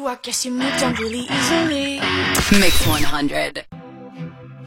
you, I guess you moved on really easily. Mix 100.